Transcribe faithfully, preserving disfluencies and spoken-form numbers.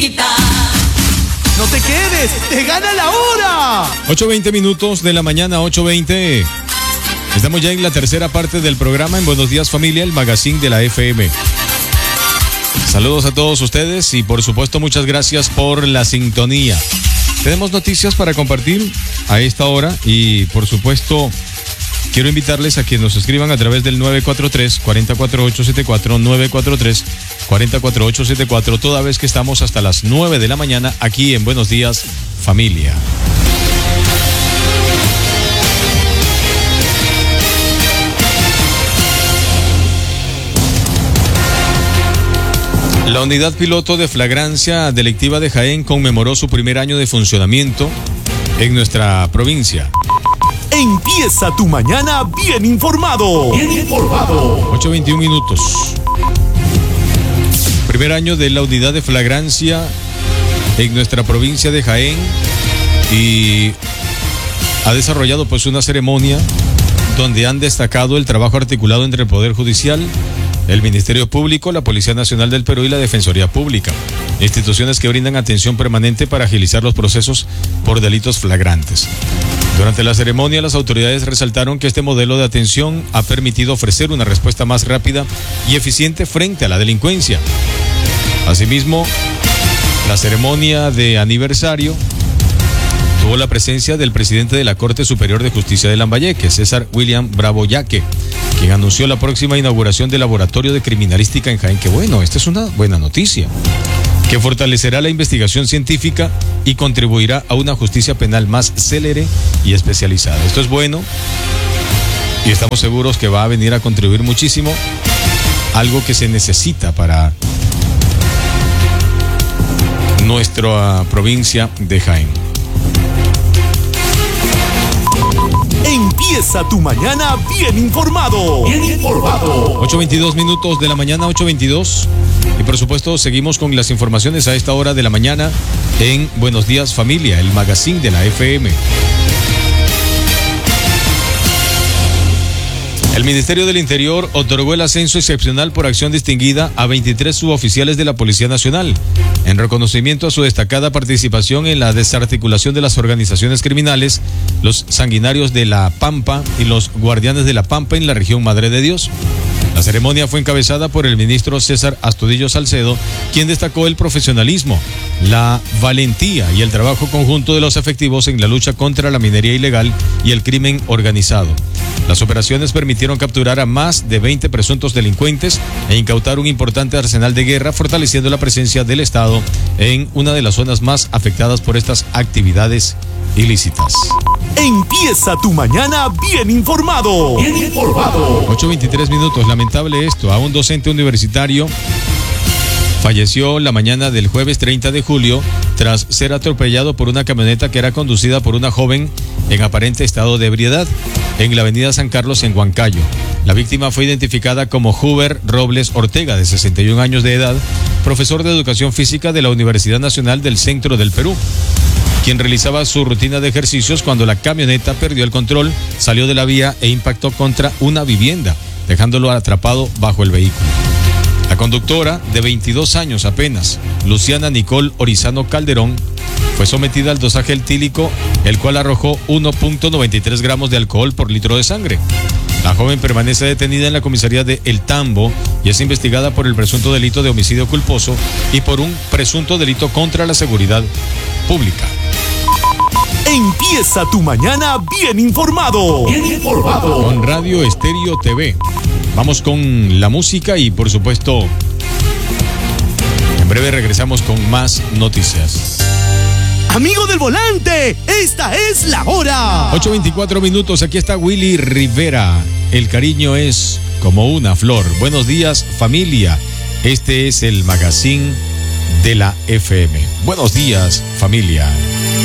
No te quedes, te gana la hora. ocho veinte minutos de la mañana, ocho veinte. Estamos ya en la tercera parte del programa en Buenos Días Familia, el magazine de la F M. Saludos a todos ustedes y por supuesto muchas gracias por la sintonía. Tenemos noticias para compartir a esta hora y por supuesto quiero invitarles a que nos escriban a través del nueve cuatro tres, cuatro cuatro ocho siete cuatro, nueve cuatro tres, cuatro cuatro ocho siete cuatro, toda vez que estamos hasta las nueve de la mañana aquí en Buenos Días Familia. La unidad piloto de flagrancia delictiva de Jaén conmemoró su primer año de funcionamiento en nuestra provincia. Empieza tu mañana bien informado. Bien informado. ocho veintiún minutos. Primer año de la unidad de flagrancia en nuestra provincia de Jaén y ha desarrollado pues una ceremonia donde han destacado el trabajo articulado entre el Poder Judicial, el Ministerio Público, la Policía Nacional del Perú y la Defensoría Pública, instituciones que brindan atención permanente para agilizar los procesos por delitos flagrantes. Durante la ceremonia, las autoridades resaltaron que este modelo de atención ha permitido ofrecer una respuesta más rápida y eficiente frente a la delincuencia. Asimismo, la ceremonia de aniversario tuvo la presencia del presidente de la Corte Superior de Justicia de Lambayeque, César William Bravo Yaque, quien anunció la próxima inauguración del Laboratorio de Criminalística en Jaén. Que bueno, esta es una buena noticia, que fortalecerá la investigación científica y contribuirá a una justicia penal más célere y especializada. Esto es bueno y estamos seguros que va a venir a contribuir muchísimo, algo que se necesita para nuestra provincia de Jaén. Empieza tu mañana bien informado. Bien informado. ocho veintidós minutos de la mañana, ocho veintidós. Y por supuesto seguimos con las informaciones a esta hora de la mañana en Buenos Días Familia, el magazine de la F M. El Ministerio del Interior otorgó el ascenso excepcional por acción distinguida a veintitrés suboficiales de la Policía Nacional, en reconocimiento a su destacada participación en la desarticulación de las organizaciones criminales, los sanguinarios de La Pampa y los guardianes de La Pampa en la región Madre de Dios. La ceremonia fue encabezada por el ministro César Astudillo Salcedo, quien destacó el profesionalismo, la valentía y el trabajo conjunto de los efectivos en la lucha contra la minería ilegal y el crimen organizado. Las operaciones permitieron capturar a más de veinte presuntos delincuentes e incautar un importante arsenal de guerra, fortaleciendo la presencia del Estado en una de las zonas más afectadas por estas actividades ilícitas. Empieza tu mañana bien informado. Bien informado. ocho veintitrés minutos. Lamentable esto. A un docente universitario falleció la mañana del jueves treinta de julio tras ser atropellado por una camioneta que era conducida por una joven en aparente estado de ebriedad en la avenida San Carlos en Huancayo. La víctima fue identificada como Huber Robles Ortega, de sesenta y un años de edad, profesor de educación física de la Universidad Nacional del Centro del Perú, quien realizaba su rutina de ejercicios cuando la camioneta perdió el control, salió de la vía e impactó contra una vivienda, dejándolo atrapado bajo el vehículo. La conductora, de veintidós años apenas, Luciana Nicole Orizano Calderón, fue sometida al dosaje etílico, el cual arrojó uno punto noventa y tres gramos de alcohol por litro de sangre. La joven permanece detenida en la comisaría de El Tambo y es investigada por el presunto delito de homicidio culposo y por un presunto delito contra la seguridad pública. Empieza tu mañana bien informado. Bien informado. Con Radio Estéreo T V. Vamos con la música y por supuesto en breve regresamos con más noticias. Amigo del volante, esta es la hora. ocho veinticuatro minutos, aquí está Willy Rivera. El cariño es como una flor. Buenos días, familia. Este es el magazine de la F M. Buenos días, familia.